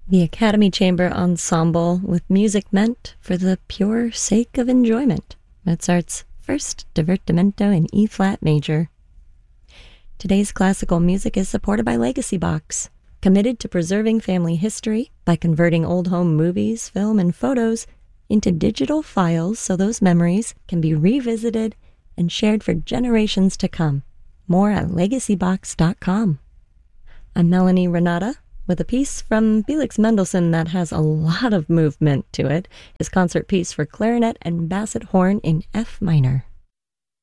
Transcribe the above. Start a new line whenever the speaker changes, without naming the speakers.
The Academy Chamber Ensemble with music meant for the pure sake of enjoyment. Mozart's First Divertimento in E-flat major. Today's classical music is supported by Legacy Box, committed to preserving family history by converting old home movies, film, and photos into digital files so those memories can be revisited and shared for generations to come. More at legacybox.com. I'm Melanie Renata with a piece from Felix Mendelssohn that has a lot of movement to it, his concert piece for clarinet and basset horn in F minor.